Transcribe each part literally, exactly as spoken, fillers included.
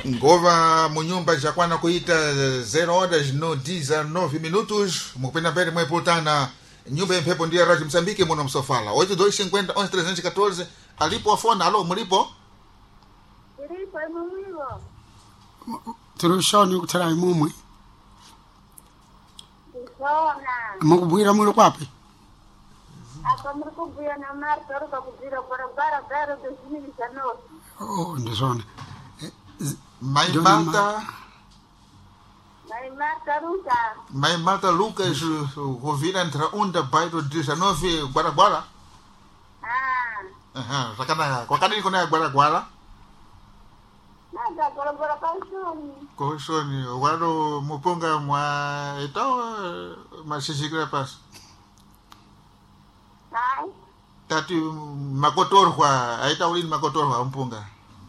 Ngova munyumba jakwana kuita zero horas no dezenove minutos. Mupenda mbele mwepultana nyumba ya mpepo ndiye Radio Msambiki mwana msofala. oito dois cinquenta onze trezentos e quatorze. Alipo afona, alo mulipo? Mulipo mumwiwo. Turushoni ukutala mumwe. Isona. Mukubwira muli kwapi? Apa muri kubwira na Marta ruka kubwira barabara bara dosini sanoti. Oh, ndizona. Mai Marta. Mai Marta Luca. Mai Marta Lucas rovira entra onda bairro dezenove Guaraguara. Ah. Aha, sakana kwa kadiri kuna Guaraguara. Nada Guaraguara Paushoni. Paushoni, wado mupunga mwa então masishikira pas. Ai. Tati makotorwa, aita ulini makotorwa mpunga.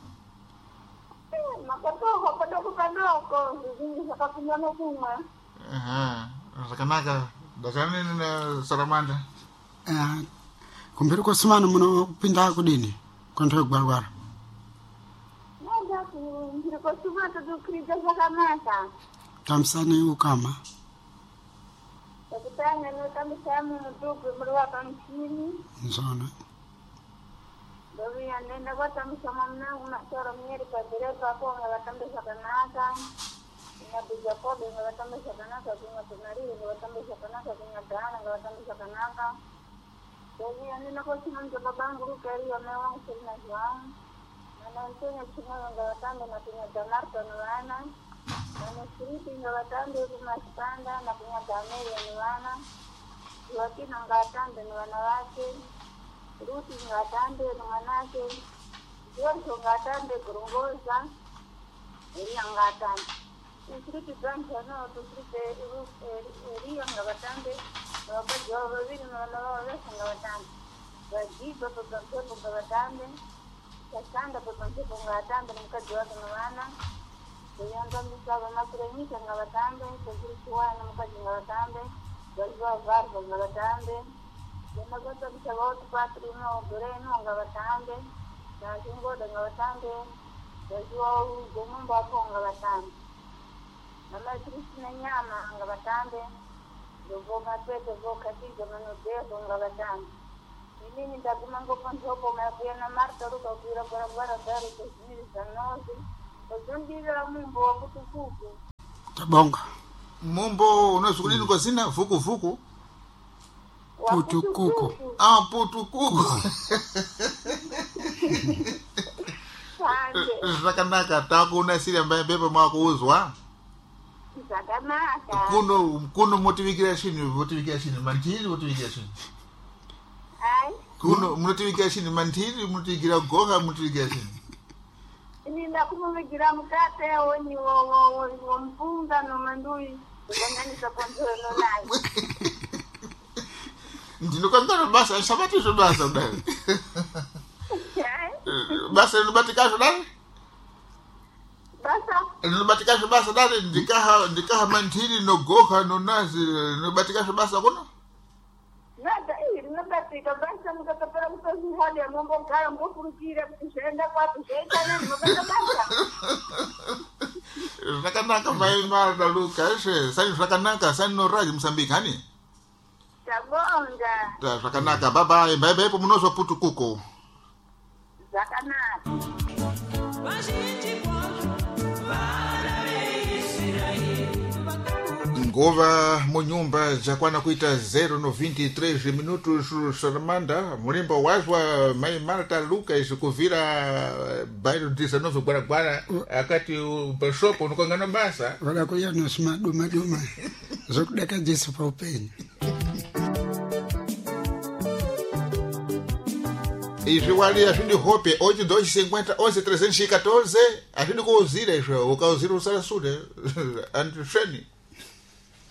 Makotorwa padoko padoko, zingi sakakunyana kuma. Aha, sakanaka dasani na Saramanda. Ah, kumbiri kusimana muno pinda kudini kontra Guaraguara. Nada kumbiri kusimana tu krija sakamata. Tamsani ukama. Takutanga no tamsamu mtupu mruwa kamchini. Nzona. Dobi anenda kwa tamsama mnangu masoro mieri kwa direko hapo ngawatambe sakanaka. Ina bija kobe ngawatambe sakanaka kunga tunariri ngawatambe sakanaka kunga dana ngawatambe sakanaka. Dobi anenda kwa chima mtu babangu rukari wa mewa msirina juang. Nana ntunya chima ngawatambe na kunga damarto nuwana. Nana siriti ngawatambe kumashipanda na kunga dameri ya nuwana. Wakina ngawatambe nuwana wake. Ruti ngatambe nganake yorso ngatambe kurungoza eri ngatambe isriti brancha no to srite eri ngatambe baba jowo vini no no wesa ngatambe baji baba baba ngatambe kasanda baba baba ngatambe mkajowa ngwana kuyanda misaba makreni ngatambe sriti wana mkaji ngatambe bajo varbo ngatambe Jena kota bisa bawa patri no doreno ngawatambe na jingo de ngawatambe bajuau gomon bapo ngawatambe nama kristina nyama ngawatambe dogo mapete go katiga mano dedo ngawatambe ini ni dagumango panjopo mapia na Marta ruka kira barabara dari kesini sanozi ojondira mumbo wakutukuku Tabonga. Mumbo unasukulini kwa sina fuku fuku. Putukuku. Ah, putukuku. Sakanaka tako una siri ambaye beba mwako uzwa. Sakanaka. Kuno kuno motivikia shini, motivikia shini mantiri, motivikia shini. Ai. Kuno motivikia shini mantiri, motivikia goga, motivikia shini. Ini nda kumegira mkate woni wo wo wo mpunga no mandui. Ngani saponzo no nai. Ndino kantara basa sabati so basa dai. Basa no batikazo dai? Basa. No batikazo basa dai ndikaha ndikaha mantiri no goha no nazi no batikazo basa kono? Nada hii no batika basa mkatapera mtozi hali ya mambo kaya mbofurukira kushenda kwa kushenda na mbata basa. Sakanaka vai Marta Lucas, sai sakanaka sai no Radio Msambiki hani? Tabonga. Ta sakanaka baba bye bye munozo putukuko. Sakanaka. Ngova munyumba jakwana kuita zero no vinte e três minutos Saramanda mulimba wazwa Mai Marta Lucas kuvira bairro dezenove Guaraguara akati o pessopo no kangana basa Wala kuya no sma duma duma. Zokudaka jesu pa upeni. Isso wali afindi hope oito dois cinquenta onze trezentos e quatorze afindi kuuzira isso ukauzira usara sude antresheni